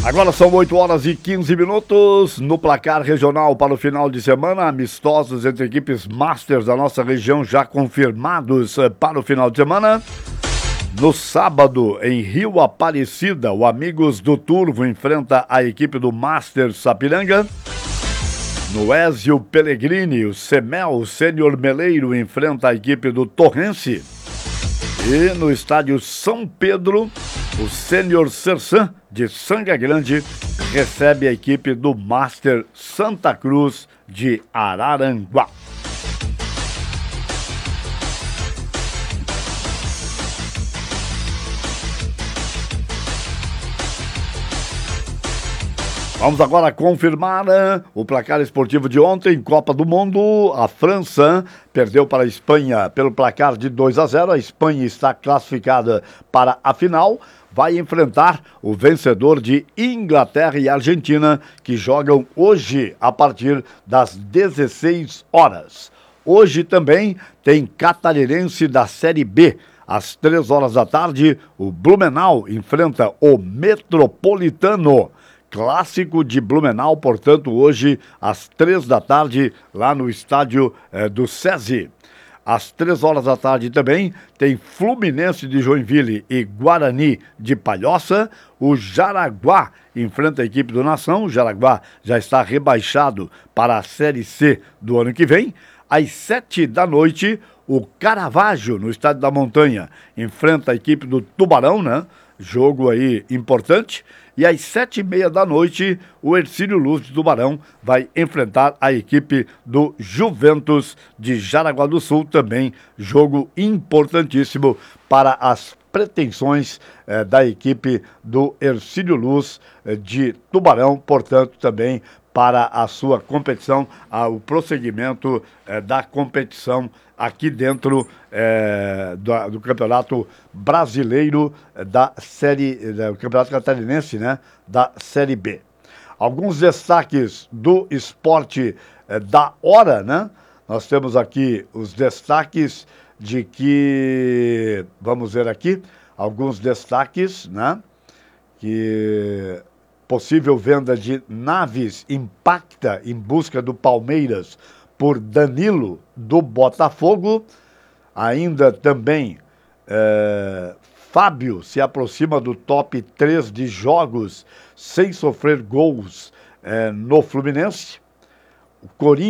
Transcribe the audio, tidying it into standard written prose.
Agora são 8 horas e 15 minutos no placar regional para o final de semana. Amistosos entre equipes Masters da nossa região já confirmados para o final de semana. No sábado, em Rio Aparecida, o Amigos do Turvo enfrenta a equipe do Masters Sapiranga. No Ézio Pellegrini, o Semel Sênior Meleiro enfrenta a equipe do Torrense. E no estádio São Pedro, o Sênior Sersan de Sanga Grande recebe a equipe do Master Santa Cruz de Araranguá. Vamos agora confirmar o placar esportivo de ontem, Copa do Mundo. A França perdeu para a Espanha pelo placar de 2-0. A Espanha está classificada para a final. Vai enfrentar o vencedor de Inglaterra e Argentina, que jogam hoje a partir das 16 horas. Hoje também tem Catarinense da Série B. Às 3 horas da tarde, o Blumenau enfrenta o Metropolitano. Clássico de Blumenau, portanto, hoje às 3 da tarde, lá no estádio do SESI. Às 3 horas da tarde também tem Fluminense de Joinville e Guarani de Palhoça. O Jaraguá enfrenta a equipe do Nação. O Jaraguá já está rebaixado para a Série C do ano que vem. Às 7 da noite, o Caravaggio, no Estádio da Montanha, enfrenta a equipe do Tubarão, né? Jogo aí importante. E às 7h30 da noite, o Hercílio Luz de Tubarão vai enfrentar a equipe do Juventus de Jaraguá do Sul, também jogo importantíssimo para as pretensões da equipe do Hercílio Luz de Tubarão, portanto também para a sua competição, o prosseguimento da competição aqui dentro do Campeonato Brasileiro do Campeonato Catarinense, né, da Série B. Alguns destaques do esporte da hora, né? Nós temos aqui os destaques de que, vamos ver aqui, alguns destaques, né? Que possível venda de Naves impacta em busca do Palmeiras por Danilo do Botafogo. Ainda também Fábio se aproxima do top 3 de jogos sem sofrer gols no Fluminense. O Corinthians